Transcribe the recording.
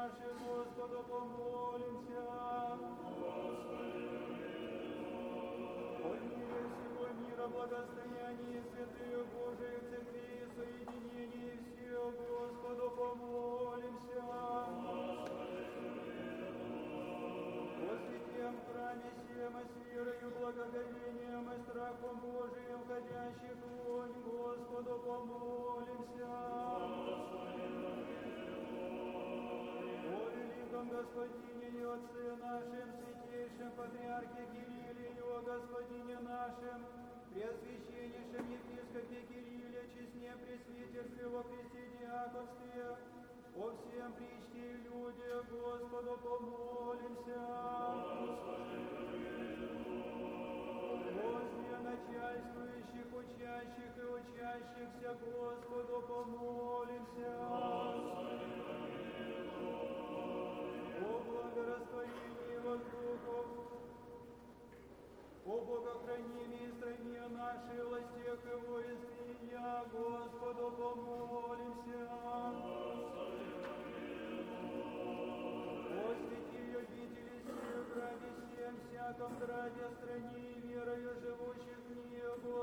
наши, Господу помолимся. О мире всего мира, благостоянии святых Божиих церквей, соединении всех, Господу помолимся. О святем храме сем, и с верою, благоговением и страхом Божиим, входящих вонь, Господу помолимся. О великом Господине и Отце нашим, святейшем Патриархе Кирилле и о Господине нашим, Преосвященнейшем Епископе Кирилле, честне пресвитерстве во Христе диаконстве, о всем причте и людях, Господу помолимся. Возле начальствующих, учащих и учащихся, Господу помолимся. О благорастворении воздухов, о богохранимии стране нашей, властях и воинствия, Господу помолимся. О святей обители сих, граде всем, всяком граде, стране и верою живущих в ней,